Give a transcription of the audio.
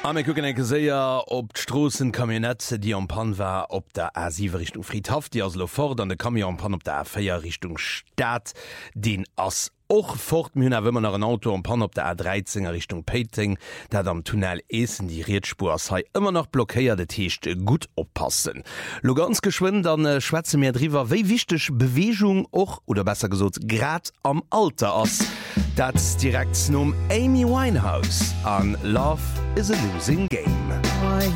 Am kucken enke séier op d'Strossen Kamionett, die am Pan war op der A7 Richtung Friedhaft, die as lo fort an de Kamion am Pan op der A4 Richtung Staat, den ass och fort hunn wëmmer nach een Auto am Pan op der A13 Richtung Peiting, dat am Tunnel Essen die Rietspur sei immer noch blockéiert de Techt gut oppassen. Lo ganz geschwind an Schwäze mir drwer wéi wichtech Bewegung och oder besser gesot grad am Alter ass. That's direkt nom Amy Winehouse an Love is a Losing Game.